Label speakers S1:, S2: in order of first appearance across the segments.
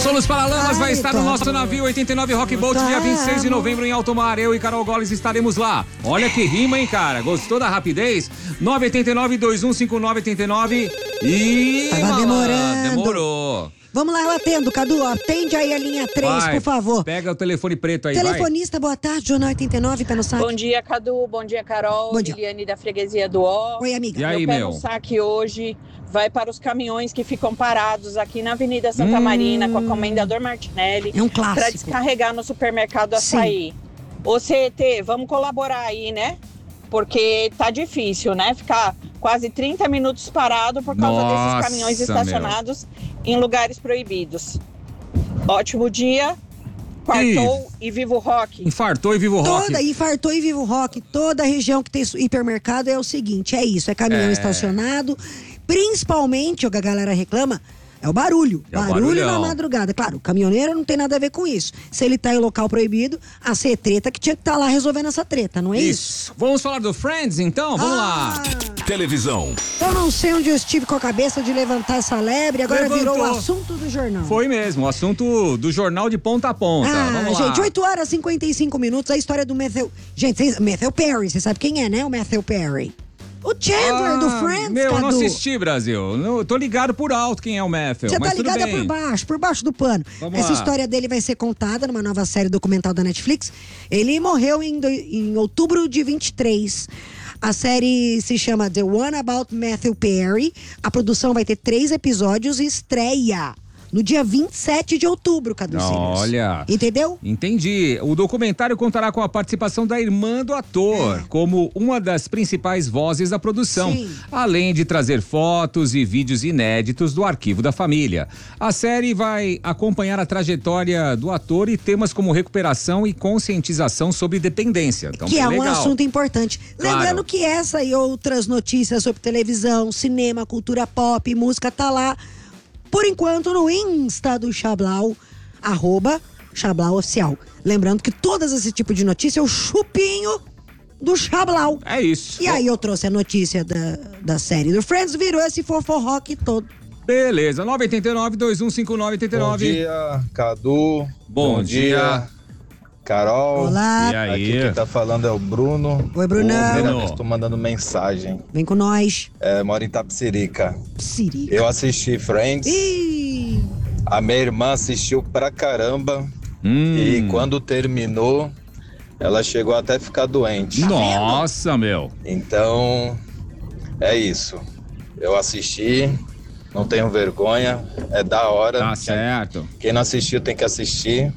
S1: Solos Paralamas vai estar no nosso navio 89 Rock Boat, dia 26 de novembro em Alto Mar. Eu e Carol Goles estaremos lá. Olha que rima, hein, cara? Gostou da rapidez? 989-2159-89 e...
S2: Tava demorando.
S1: Demorou.
S2: Vamos lá, eu atendo, Cadu. Atende aí a linha 3, por favor.
S1: Pega o telefone preto aí,
S2: Telefonista, boa tarde, Jornal 89, pé no saque.
S3: Bom dia, Cadu. Bom dia, Carol.
S2: Bom dia.
S3: Liliane da Freguesia do Ó.
S2: Oi, amiga.
S1: E aí,
S3: meu pé
S1: meu?
S3: no saque hoje vai para os caminhões que ficam parados aqui na Avenida Santa Marina com a Comendador Martinelli.
S2: É um clássico.
S3: Para descarregar no supermercado Açaí. Ô, CET, vamos colaborar aí, né? Porque tá difícil, né? Ficar quase 30 minutos parado por causa desses caminhões estacionados em lugares proibidos. Ótimo dia. Quartou e viva o rock.
S1: Infartou e viva o rock.
S2: Infartou e viva o rock. Toda região que tem hipermercado é o seguinte, é isso, é caminhão estacionado. Principalmente, o que a galera reclama, é o barulho. Barulho na madrugada. Claro, o caminhoneiro não tem nada a ver com isso. Se ele tá em local proibido, a ser treta que tinha que estar lá resolvendo essa treta, não é isso?
S1: Vamos falar do Friends, então? Vamos lá.
S4: Televisão.
S2: Eu não sei onde eu estive com a cabeça de levantar essa lebre, agora virou o assunto do jornal.
S1: Foi mesmo, o assunto do jornal de ponta a ponta. Vamos lá.
S2: Gente, 8h55, a história do Matthew... Gente, Matthew Perry, você sabe quem é, né? O Matthew Perry. O Chandler do Friends,
S1: Meu,
S2: Cadu.
S1: eu não assisti, Brasil. Eu tô ligado por alto quem é o Matthew.
S2: Você
S1: mas
S2: tá ligada por baixo do pano. Essa história dele vai ser contada numa nova série documental da Netflix. Ele morreu em outubro de 23. A série se chama The One About Matthew Perry. A produção vai ter 3 episódios e estreia no dia 27 de outubro, Cadu Cílios.
S1: Olha.
S2: Entendeu?
S1: Entendi. O documentário contará com a participação da irmã do ator, como uma das principais vozes da produção, além de trazer fotos e vídeos inéditos do arquivo da família. A série vai acompanhar a trajetória do ator e temas como recuperação e conscientização sobre dependência. Então,
S2: que é
S1: legal.
S2: Um assunto importante.
S1: Claro.
S2: Lembrando que essa e outras notícias sobre televisão, cinema, cultura pop, música, tá lá por enquanto no Insta do Chablau, @Chablau Oficial. Lembrando que todas esse tipo de notícia é o chupinho do Chablau.
S1: É isso.
S2: E aí eu trouxe a notícia da série do Friends, virou esse foforroque todo.
S1: Beleza, 989-2159-89.
S5: Bom dia, Cadu.
S1: Bom dia.
S5: Carol.
S2: Olá.
S1: E aí?
S5: Aqui quem tá falando é o Bruno.
S2: Oi, Brunão.
S5: Estou mandando mensagem.
S2: Vem com nós.
S5: Moro em Tapsirica.
S2: Tapsirica.
S5: Eu assisti Friends.
S2: Ih.
S5: A minha irmã assistiu pra caramba. E quando terminou, ela chegou até a ficar doente.
S1: Nossa, meu.
S5: Então, é isso. Eu assisti, não tenho vergonha, é da hora.
S1: Tá certo.
S5: Quem não assistiu tem que assistir.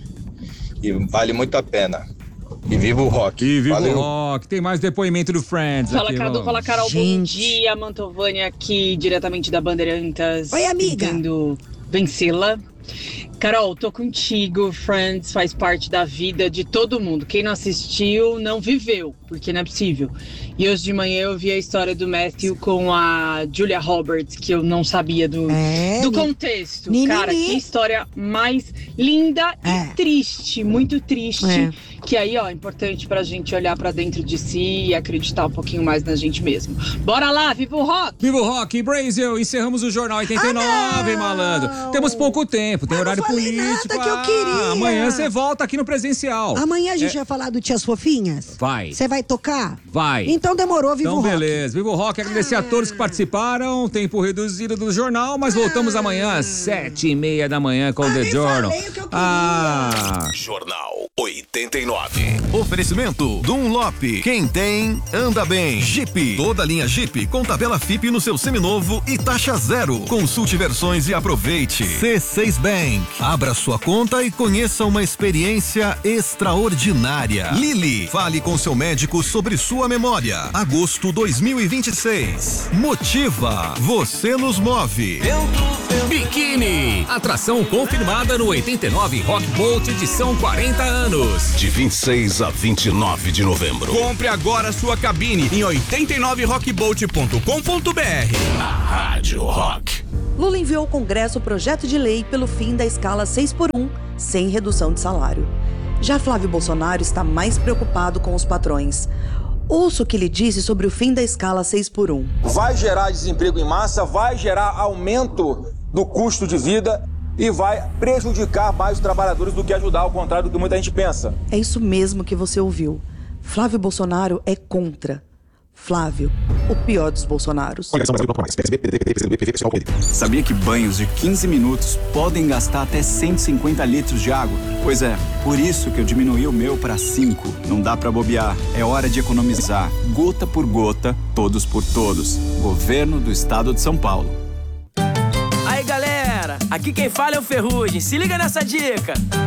S5: E vale muito a pena. E viva o rock.
S1: E viva
S5: Valeu.
S1: o rock. Tem mais depoimento do Friends
S3: Fala,
S1: aqui.
S3: Cadu, fala, Carol. Bom dia, Mantovânia aqui, diretamente da Bandeirantes.
S2: Oi, amiga.
S3: Tentando vencê-la. Carol, tô contigo. Friends faz parte da vida de todo mundo. Quem não assistiu, não viveu, porque não é possível. E hoje de manhã eu vi a história do Matthew com a Julia Roberts, que eu não sabia do contexto. Cara, que história mais linda e triste, muito triste. Que aí, ó, é importante pra gente olhar pra dentro de si e acreditar um pouquinho mais na gente mesmo. Bora lá, viva o rock!
S1: Viva o rock! Brasil, encerramos o Jornal 89, malandro. Temos pouco tempo, tem horário político.
S2: Nada que eu queria.
S1: Amanhã você volta aqui no presencial.
S2: Amanhã a gente vai falar do Tias Fofinhas?
S1: Vai.
S2: Você vai tocar?
S1: Vai.
S2: Então demorou, viva o rock.
S1: Então beleza, viva o rock. Agradecer a todos que participaram. Tempo reduzido do jornal, mas voltamos amanhã às 7h30 da manhã com o The Journal.
S4: Jornal 89. Oferecimento Dunlop. Quem tem, anda bem. Jeep. Toda linha Jeep com tabela FIP no seu seminovo e taxa zero. Consulte versões e aproveite. C6 Bank. Abra sua conta e conheça uma experiência extraordinária. Lili. Fale com seu médico sobre sua memória. Agosto 2026. Motiva. Você nos move.
S6: Biquíni. Atração confirmada no 89 Rock Boat edição 40 anos.
S4: De 26 a 29 de novembro.
S6: Compre agora sua cabine em 89rockboat.com.br.
S4: Na Rádio Rock.
S7: Lula enviou ao Congresso o projeto de lei pelo fim da escala 6x1, sem redução de salário. Já Flávio Bolsonaro está mais preocupado com os patrões. Ouça o que ele disse sobre o fim da escala 6x1.
S8: Vai gerar desemprego em massa, vai gerar aumento do custo de vida e vai prejudicar mais os trabalhadores do que ajudar, ao contrário do que muita gente pensa.
S7: É isso mesmo que você ouviu. Flávio Bolsonaro é contra. Flávio, o pior dos Bolsonaros.
S9: Sabia que banhos de 15 minutos podem gastar até 150 litros de água? Pois é, por isso que eu diminuí o meu para 5. Não dá para bobear, é hora de economizar. Gota por gota, todos por todos. Governo do Estado de São Paulo.
S10: Aí, galera, aqui quem fala é o Ferrugem. Se liga nessa dica.